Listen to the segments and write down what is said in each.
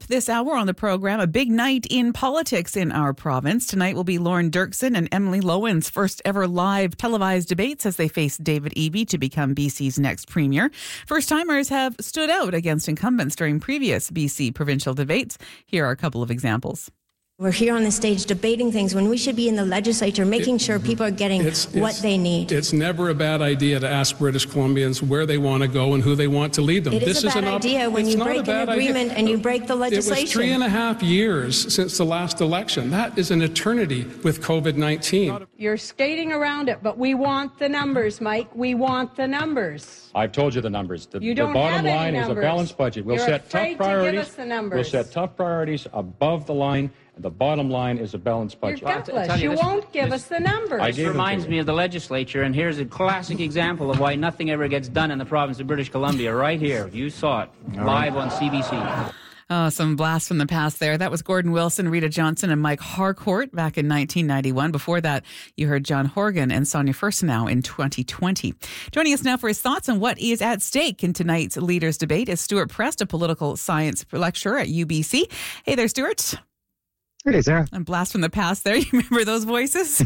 this hour on the program, a big night in politics in our province. Tonight will be Lauren Dirksen and Emily Lowen's first ever live televised debates as they face David Eby to become BC's next premier. First-timers have stood out against incumbents during previous BC provincial debates. Here are a couple of examples. We're here on the stage debating things when we should be in the legislature making sure people are getting what they need. It's never a bad idea to ask British Columbians where they want to go and who they want to lead them. It is a bad idea when you break an agreement and you break the legislation. It was 3.5 years since the last election. That is an eternity with COVID-19. You're skating around it, but we want the numbers, Mike. We want the numbers. I've told you the numbers. The bottom line is a balanced budget. We'll set tough priorities. We'll set tough priorities above the line. The bottom line is a balanced budget. You're gutless. You won't give us the numbers. This reminds me of the legislature, and here's a classic example of why nothing ever gets done in the province of British Columbia. Right here. You saw it live on CBC. Some blasts from the past there. That was Gordon Wilson, Rita Johnson, and Mike Harcourt back in 1991. Before that, you heard John Horgan and Sonia Furstenau in 2020. Joining us now for his thoughts on what is at stake in tonight's Leaders' Debate is Stuart Prest, a political science lecturer at UBC. Hey there, Stuart. Hey, Sarah. And blast from the past there. You remember those voices?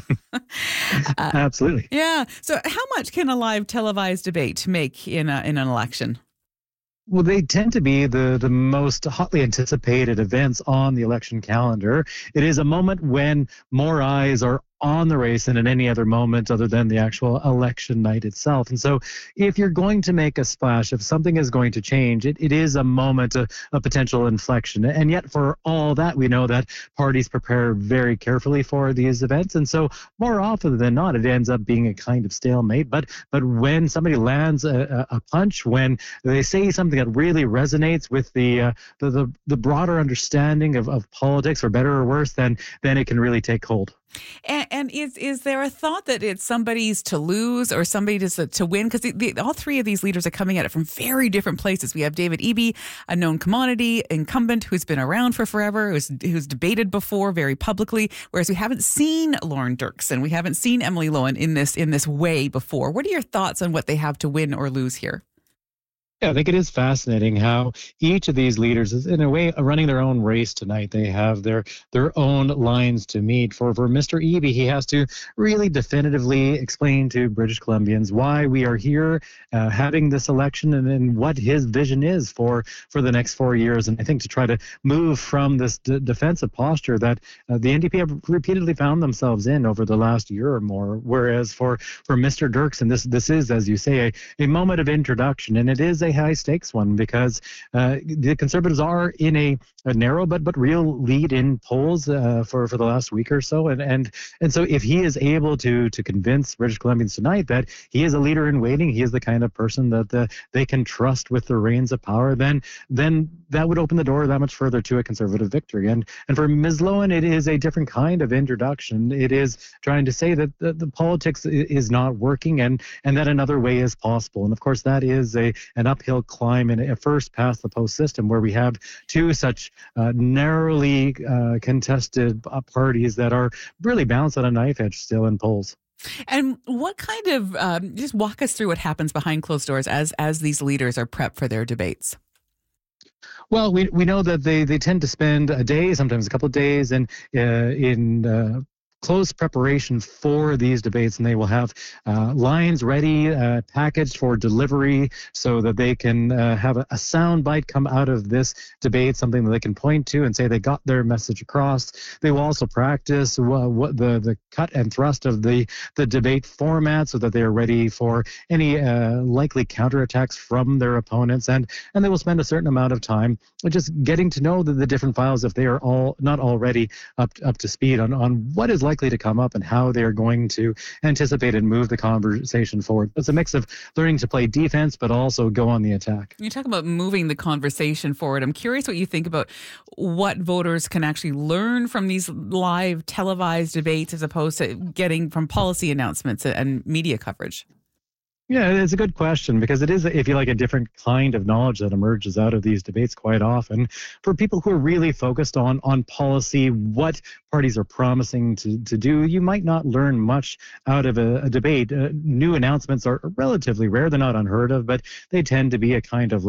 Absolutely. Yeah. So how much can a live televised debate make in an election? Well, they tend to be the most hotly anticipated events on the election calendar. It is a moment when more eyes are on the race than at any other moment other than the actual election night itself. And so if you're going to make a splash, if something is going to change, it is a moment of potential inflection. And yet for all that, we know that parties prepare very carefully for these events. And so more often than not, it ends up being a kind of stalemate. But when somebody lands a punch, when they say something that really resonates with the broader understanding of politics, for better or worse, then it can really take hold. And is there a thought that it's somebody's to lose or somebody to win? Because all three of these leaders are coming at it from very different places. We have David Eby, a known commodity incumbent who's been around for forever, who's debated before very publicly, whereas we haven't seen Lauren Dirksen, we haven't seen Emily Lowen in this way before. What are your thoughts on what they have to win or lose here? Yeah, I think it is fascinating how each of these leaders is, in a way, running their own race tonight. They have their own lines to meet. For Mr. Eby, he has to really definitively explain to British Columbians why we are here having this election and what his vision is for the next 4 years. And I think to try to move from this defensive posture that the NDP have repeatedly found themselves in over the last year or more. Whereas for Mr. Dirksen, this is, as you say, a moment of introduction, and it is a high stakes one because the Conservatives are in a narrow but real lead in polls for the last week or so, and so if he is able to convince British Columbians tonight that he is a leader in waiting, he is the kind of person that they can trust with the reins of power, then that would open the door that much further to a Conservative victory. And for Ms. Lowen, it is a different kind of introduction. It is trying to say that the politics is not working and that another way is possible. And of course, that is an uphill climb in a first past the post system where we have two such narrowly contested parties that are really balanced on a knife edge still in polls. And what kind of, just walk us through what happens behind closed doors as these leaders are prepped for their debates? Well, we know that they tend to spend a day, sometimes a couple of days, in close preparation for these debates, and they will have lines ready, packaged for delivery so that they can have a sound bite come out of this debate, something that they can point to and say they got their message across. They will also practice what the cut and thrust of the debate format so that they are ready for any likely counterattacks from their opponents, and they will spend a certain amount of time just getting to know the different files if they are all not already up to speed on what is likely to come up and how they are going to anticipate and move the conversation forward. It's a mix of learning to play defense, but also go on the attack. You talk about moving the conversation forward. I'm curious what you think about what voters can actually learn from these live televised debates as opposed to getting from policy announcements and media coverage. Yeah, it's a good question because it is, if you like, a different kind of knowledge that emerges out of these debates quite often. For people who are really focused on policy, what parties are promising to do, you might not learn much out of a debate. New announcements are relatively rare. They're not unheard of, but they tend to be a kind of last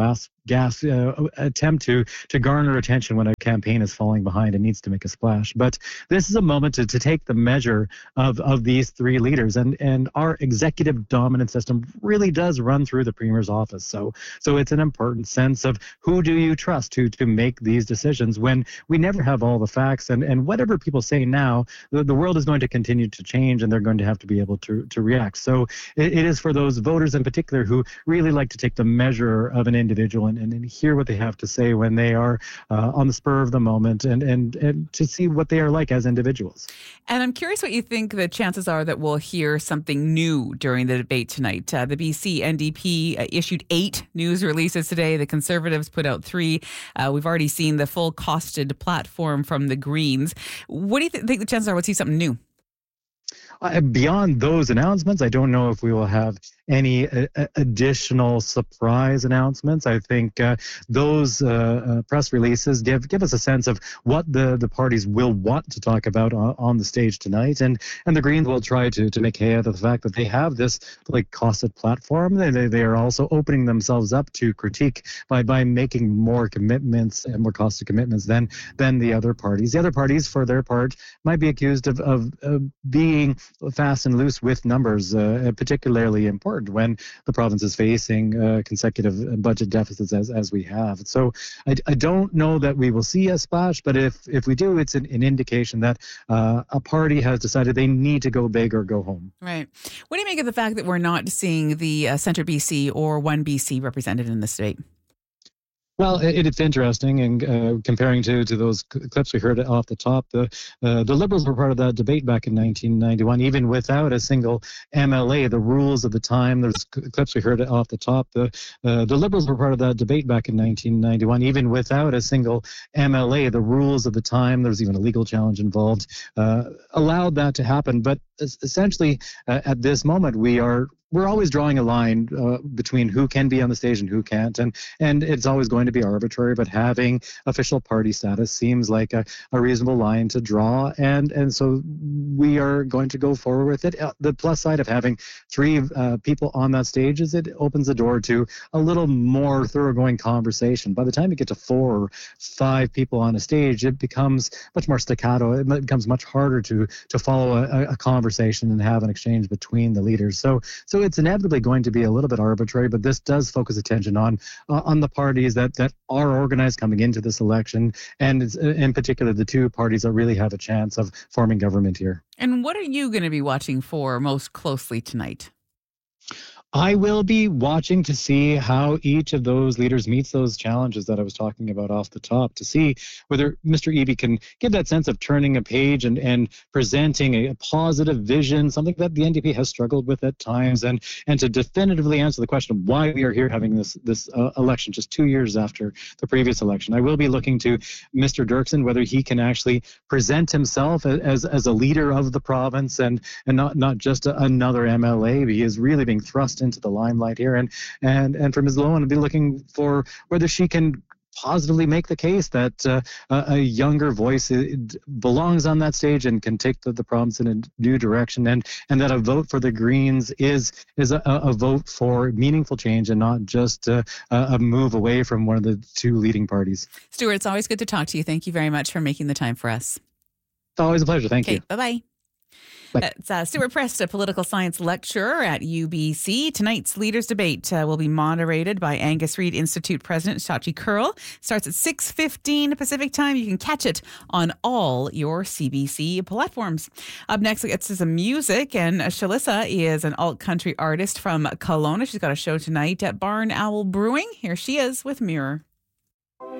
attempt to garner attention when a campaign is falling behind and needs to make a splash. But this is a moment to take the measure of these three leaders, and our executive dominant system really does run through the Premier's office. So it's an important sense of who do you trust to make these decisions when we never have all the facts, and whatever people say now, the world is going to continue to change, and they're going to have to be able to react. So it is for those voters in particular who really like to take the measure of an individual and hear what they have to say when they are on the spur of the moment, and to see what they are like as individuals. And I'm curious what you think the chances are that we'll hear something new during the debate tonight. The BC NDP issued 8 news releases today. The Conservatives put out 3. We've already seen the full costed platform from the Greens. What do you think the chances are we'll see something new? Beyond those announcements, I don't know if we will have any additional surprise announcements. I think those press releases give us a sense of what the parties will want to talk about on the stage tonight, and the Greens will try to make hay out of the fact that they have this costed platform. They are also opening themselves up to critique by making more commitments and more costed commitments than the other parties. The other parties, for their part, might be accused of being fast and loose with numbers, particularly important when the province is facing consecutive budget deficits as we have. So I don't know that we will see a splash, but if we do, it's an indication that a party has decided they need to go big or go home. Right. What do you make of the fact that we're not seeing the Centre BC or One BC represented in this debate? Well, it's interesting, and comparing to those clips we heard off the top, the Liberals were part of that debate back in 1991, even without a single MLA. The rules of the time, there's clips we heard off the top, the Liberals were part of that debate back in 1991, even without a single MLA. The rules of the time, there was even a legal challenge involved, allowed that to happen. But essentially, at this moment, we're always drawing a line between who can be on the stage and who can't, and it's always going to be arbitrary, but having official party status seems like a reasonable line to draw, and so we are going to go forward with it. The plus side of having 3 people on that stage is it opens the door to a little more thoroughgoing conversation. By the time you get to 4 or 5 people on a stage, it becomes much more staccato. It becomes much harder to follow a conversation and have an exchange between the leaders. So it's inevitably going to be a little bit arbitrary, but this does focus attention on the parties that are organized coming into this election, and it's, in particular the 2 parties that really have a chance of forming government here. And what are you going to be watching for most closely tonight? I will be watching to see how each of those leaders meets those challenges that I was talking about off the top, to see whether Mr. Eby can give that sense of turning a page and presenting a positive vision, something that the NDP has struggled with at times, and to definitively answer the question of why we are here having this election just 2 years after the previous election. I will be looking to Mr. Dirksen, whether he can actually present himself as a leader of the province and not just another MLA. He is really being thrust into the limelight here, and for Ms. Lowen, I'll be looking for whether she can positively make the case that a younger voice belongs on that stage and can take the province in a new direction, and that a vote for the Greens is a vote for meaningful change and not just a move away from one of the 2 leading parties. Stuart, it's always good to talk to you. Thank you very much for making the time for us. It's always a pleasure. Thank you. Bye-bye. That's Stuart Prest, a political science lecturer at UBC. Tonight's Leaders Debate will be moderated by Angus Reid Institute President Shachi Kurl. Starts at 6:15 Pacific Time. You can catch it on all your CBC platforms. Up next, it's some music, and Shalissa is an alt-country artist from Kelowna. She's got a show tonight at Barn Owl Brewing. Here she is with Mirror.